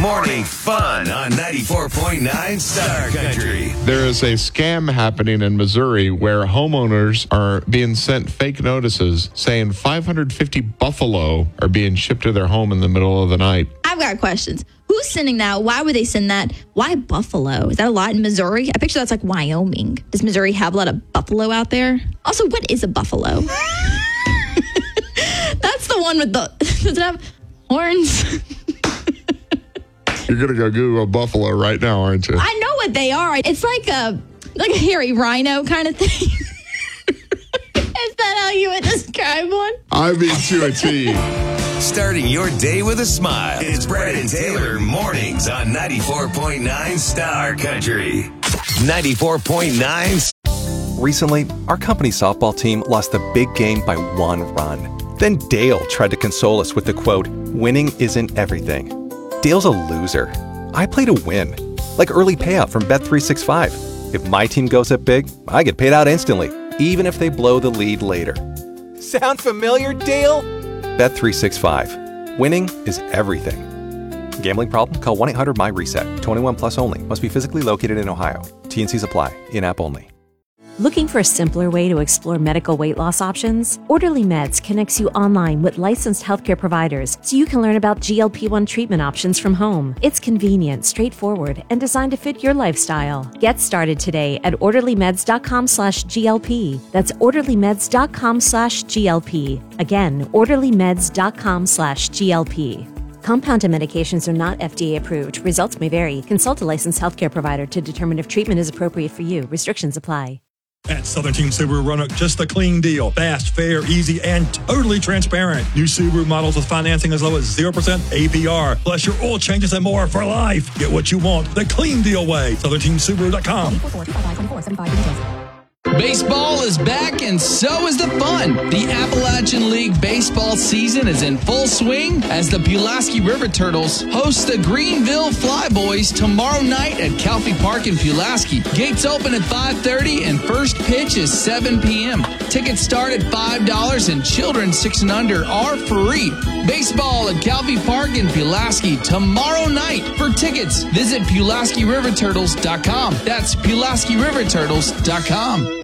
Morning fun on 94.9 Star Country. There is a scam happening in Missouri where homeowners are being sent fake notices saying 550 buffalo are being shipped to their home in the middle of the night. I've got questions. Who's sending that? Why would they send that? Why buffalo? Is that a lot in Missouri? I picture that's like Wyoming. Does Missouri have a lot of buffalo out there? Also, what is a buffalo? That's the one with the... Does it have horns? You're going to go Google buffalo right now, aren't you? I know what they are. It's like a hairy rhino kind of thing. Is that how you would describe one? I mean to a T. Starting your day with a smile. It's Brad and Taylor mornings on 94.9 Star Country. 94.9. Recently, our company softball team lost the big game by 1 run. Then Dale tried to console us with the quote, "Winning isn't everything." Dale's a loser. I play to win. Like early payout from Bet365. If my team goes up big, I get paid out instantly, even if they blow the lead later. Sound familiar, Dale? Bet365. Winning is everything. Gambling problem? Call 1-800-MY-RESET. 21 plus only. Must be physically located in Ohio. T&Cs apply. In-app only. Looking for a simpler way to explore medical weight loss options? Orderly Meds connects you online with licensed healthcare providers so you can learn about GLP-1 treatment options from home. It's convenient, straightforward, and designed to fit your lifestyle. Get started today at orderlymeds.com/GLP. That's orderlymeds.com/GLP. Again, orderlymeds.com/GLP. Compounded medications are not FDA approved. Results may vary. Consult a licensed healthcare provider to determine if treatment is appropriate for you. Restrictions apply. At Southern Team Subaru, Roanoke, just the clean deal. Fast, fair, easy, and totally transparent. New Subaru models with financing as low as 0% APR. Plus your oil changes and more for life. Get what you want the clean deal way. SouthernTeamSubaru.com. Baseball is back, and so is the fun. The Appalachian League baseball season is in full swing as the Pulaski River Turtles host the Greenville Flyboys tomorrow night at Calfee Park in Pulaski. Gates open at 5:30, and first pitch is 7 p.m. Tickets start at $5, and children 6 and under are free. Baseball at Calfee Park in Pulaski tomorrow night. For tickets, visit PulaskiRiverTurtles.com. That's PulaskiRiverTurtles.com.